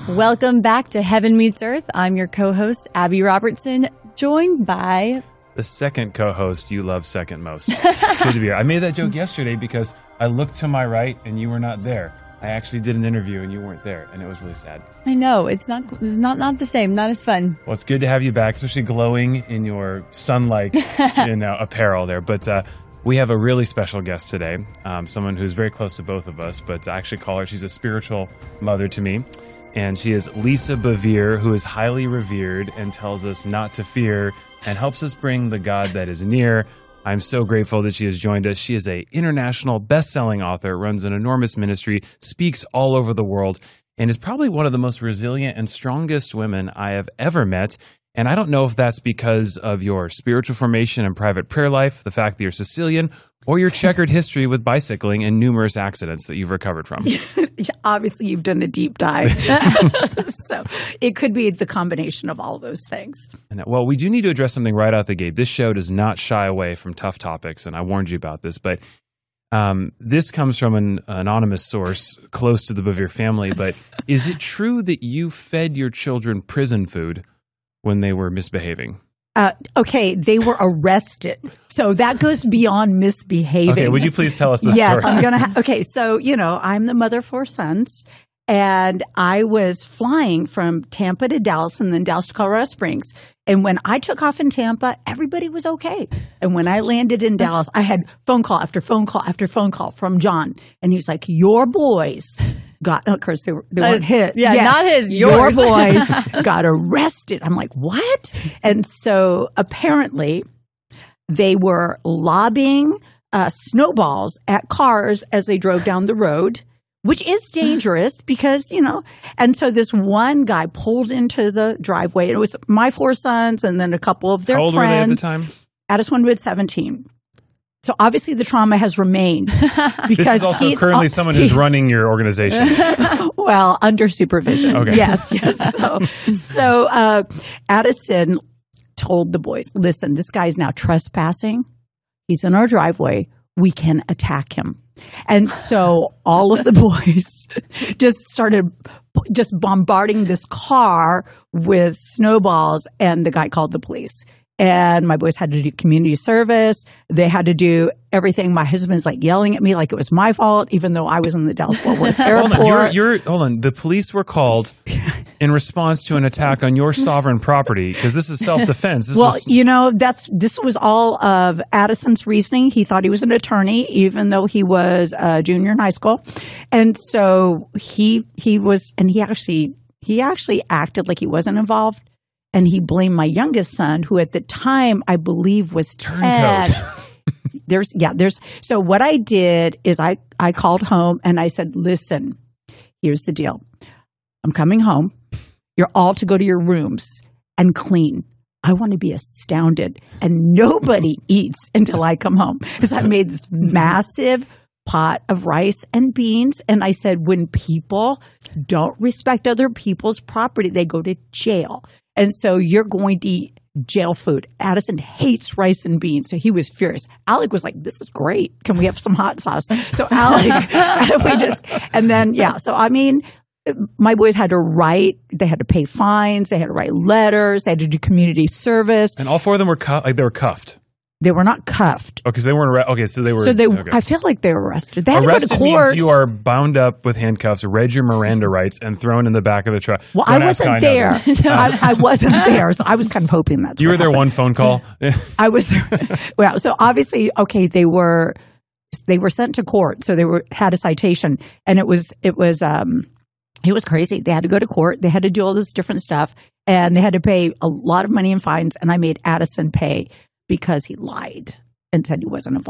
Welcome back to Heaven Meets Earth. I'm your co-host, Abby Robertson, joined by... the second co-host you love second most. It's good to be here. I made that joke yesterday because I looked to my right and you were not there. I actually did an interview and you weren't there, and it was really sad. I know, it's not the same, not as fun. Well, it's good to have you back, especially glowing in your sun-like apparel there. But we have a really special guest today, someone who's very close to both of us, but I actually call her, she's a spiritual mother to me. And she is Lisa Bevere, who is highly revered and tells us not to fear and helps us bring the God that is near. I'm so grateful that she has joined us. She is an international best-selling author, runs an enormous ministry, speaks all over the world, and is probably one of the most resilient and strongest women I have ever met. And I don't know if that's because of your spiritual formation and private prayer life, the fact that you're Sicilian, or your checkered history with bicycling and numerous accidents that you've recovered from. Obviously, you've done a deep dive. So it could be the combination of all those things. Well, we do need to address something right out the gate. This show does not shy away from tough topics, and I warned you about this. But this comes from an anonymous source close to the Bevere family. But is it true that you fed your children prison food when they were misbehaving? Okay, they were arrested. So that goes beyond misbehaving. Okay, would you please tell us the yes, story? I'm going to. Okay, so, I'm the mother of 4 sons, and I was flying from Tampa to Dallas and then Dallas to Colorado Springs. And when I took off in Tampa, everybody was okay. And when I landed in Dallas, I had phone call after phone call after phone call from John. And he was like, your boys got, of course, they weren't his. Yeah, yes, not his, yours. Your boys got arrested. I'm like, what? And so apparently they were lobbing snowballs at cars as they drove down the road, which is dangerous because, and so this one guy pulled into the driveway. It was my 4 sons and then a couple of their friends. How old were they at the time? Addison was 17. So obviously the trauma has remained because this is also currently someone who's running your organization. Well, under supervision. Okay. Yes. So Addison told the boys, listen, this guy's now trespassing. He's in our driveway. We can attack him. And so all of the boys just started just bombarding this car with snowballs, and the guy called the police. And my boys had to do community service. They had to do everything. My husband's like yelling at me like it was my fault, even though I was in the Dallas-Fort Worth airport. Hold on. The police were called in response to an attack on your sovereign property because this is self-defense. This was all of Addison's reasoning. He thought he was an attorney, even though he was a junior in high school. And so he actually acted like he wasn't involved. And he blamed my youngest son, who at the time I believe was 10. So what I did is I called home and I said, listen, here's the deal. I'm coming home. You're all to go to your rooms and clean. I want to be astounded. And nobody eats until I come home. Because I made this massive pot of rice and beans. And I said, when people don't respect other people's property, they go to jail. And so you're going to eat jail food. Addison hates rice and beans, so he was furious. Alec was like, this is great. Can we have some hot sauce? So Alec, so I mean, my boys had to write, they had to pay fines, they had to write letters, they had to do community service. And all 4 of them were cuffed. They were not cuffed. Okay, so they weren't arrested. Okay, so they were. Okay. I feel like they were arrested. They had arrested to go to court. Means you are bound up with handcuffs, read your Miranda rights, and thrown in the back of the truck. Well, I wasn't there. I wasn't there, so I was kind of hoping that's. You were there one phone call. I was there. Well, so obviously, okay, they were sent to court, so they had a citation, and it was crazy. They had to go to court. They had to do all this different stuff, and they had to pay a lot of money in fines. And I made Addison pay because he lied and said he wasn't involved.